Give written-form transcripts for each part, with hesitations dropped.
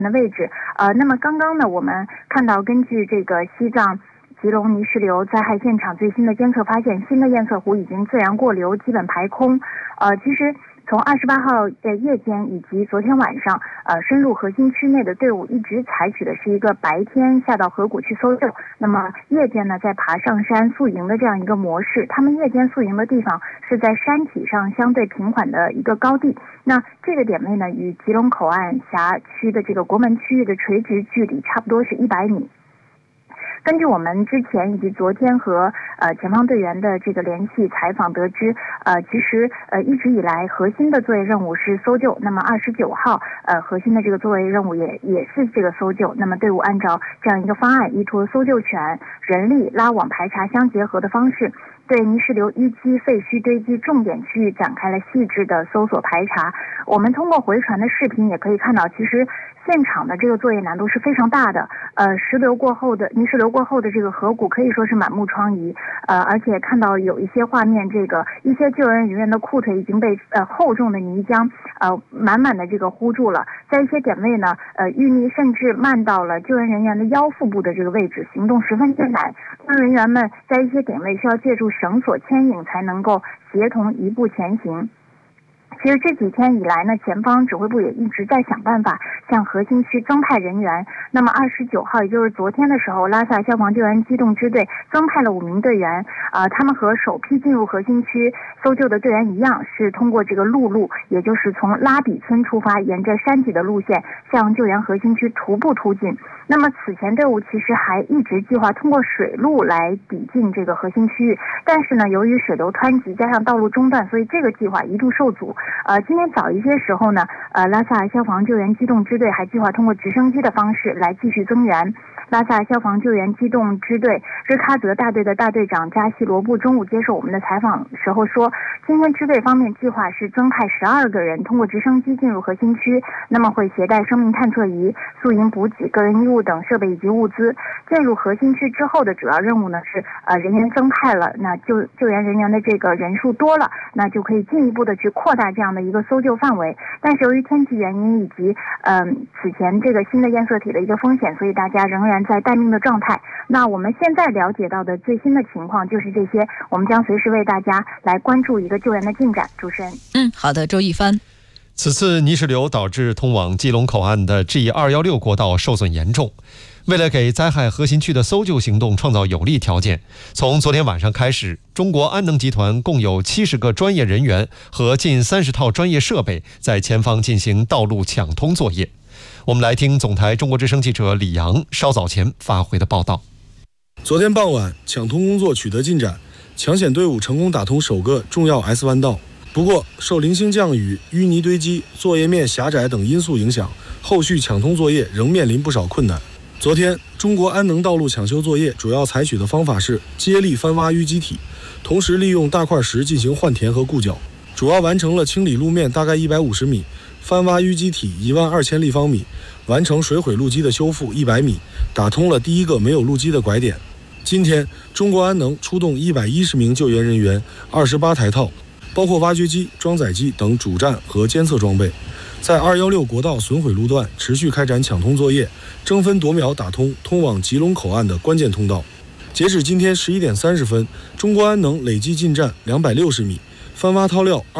的位置。那么刚刚呢，我们看到根据这个西藏吉隆泥石流灾害现场最新的监测发现，新的堰塞湖已经自然过流，基本排空。其实从28号夜间以及昨天晚上，深入核心区内的队伍一直采取的是一个白天下到河谷去搜救，那么夜间呢再爬上山宿营的这样一个模式。他们夜间宿营的地方是在山体上相对平缓的一个高地，那这个点位呢与吉隆口岸辖区的这个国门区域的垂直距离差不多是100米。根据我们之前以及昨天和前方队员的这个联系采访得知，其实一直以来核心的作业任务是搜救，那么29号核心的这个作业任务也是这个搜救。那么队伍按照这样一个方案，依托搜救犬、人力、拉网排查相结合的方式，对泥石流淤积废墟堆积重点区域展开了细致的搜索排查。我们通过回传的视频也可以看到，其实现场的这个作业难度是非常大的。泥石流过后的这个河谷可以说是满目疮痍，而且看到有一些画面，这个一些救援人员的裤腿已经被厚重的泥浆满满的这个糊住了。在一些点位呢，淤泥甚至漫到了救援人员的腰腹部的这个位置，行动十分艰难。救援人员们在一些点位需要借助绳索牵引才能够协同一步前行。其实这几天以来呢，前方指挥部也一直在想办法向核心区增派人员。那么29号，也就是昨天的时候，拉萨消防救援机动支队增派了5名队员。他们和首批进入核心区搜救的队员一样，是通过这个陆路，也就是从拉比村出发，沿着山体的路线向救援核心区徒步突进。那么此前队伍其实还一直计划通过水路来抵近这个核心区域，但是呢，由于水流湍急加上道路中断，所以这个计划一度受阻。今天早一些时候呢，拉萨消防救援机动支队还计划通过直升机的方式来继续增援。拉萨消防救援机动支队日喀则大队的大队长加西罗布中午接受我们的采访时候说，今天支队方面计划是增派12个人通过直升机进入核心区，那么会携带生命探测仪、宿营补给、个人衣物等设备以及物资。进入核心区之后的主要任务呢是人员增派了，那救援人员的这个人数多了，那就可以进一步的去扩大这样的一个搜救范围。但是由于天气原因以及此前这个新的堰塞体的一个风险，所以大家仍然在待命的状态。那我们现在了解到的最新的情况就是这些，我们将随时为大家来关注一个救援的进展。主持人， 好的，周一帆。 此次泥石流导致通往基隆口岸的 G216 国道受损严重。为了给灾害核心区的搜救行动创造有利条件，从昨天晚上开始，中国安能集团共有70个专业人员和近30套专业设备在前方进行道路抢通作业。我们来听总台中国之声记者李阳稍早前发回的报道。 昨天傍晚，抢通工作取得进展，抢险队伍成功打通首个重要 S 弯道。不过，受零星降雨、淤泥堆积、作业面狭窄等因素影响，后续抢通作业仍面临不少困难。昨天，中国安能道路抢修作业主要采取的方法是接力翻挖淤积体，同时利用大块石进行换填和固脚，主要完成了清理路面大概150米，翻挖淤积体12000立方米，完成水毁路基的修复100米，打通了第一个没有路基的拐点。今天，中国安能出动110名救援人员，28台套，包括挖掘机、装载机等主战和监测装备，在216国道损毁路段持续开展抢通作业，争分夺秒打通通往吉隆口岸的关键通道。截止今天11点30分，中国安能累计进站260米，翻挖掏料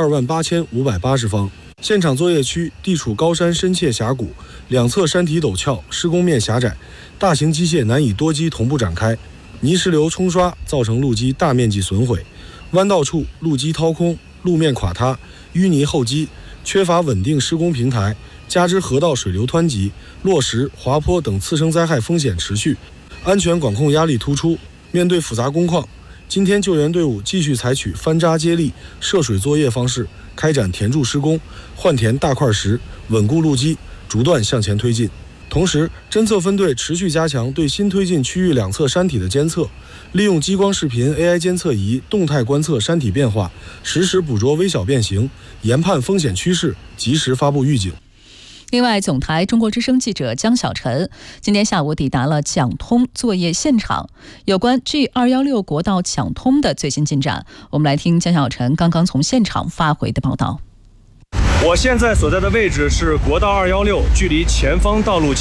28580方。现场作业区地处高山深切峡谷，两侧山体陡峭，施工面狭窄，大型机械难以多机同步展开，泥石流冲刷造成路基大面积损毁，弯道处路基掏空，路面垮塌，淤泥厚积，缺乏稳定施工平台，加之河道水流湍急，落石、滑坡等次生灾害风险持续，安全管控压力突出。面对复杂工况，今天救援队伍继续采取翻扎接力、涉水作业方式开展填筑施工，换填大块石，稳固路基，逐段向前推进。同时，侦测分队持续加强对新推进区域两侧山体的监测，利用激光视频 AI 监测仪动态观测山体变化，实时捕捉微小变形，研判风险趋势，及时发布预警。 另外，总台中国之声记者江晓晨今天下午抵达了抢通作业现场，有关 G216 国道抢通的最新进展，我们来听江晓晨刚刚从现场发回的报道。 我现在所在的位置是国道216，距离前方道路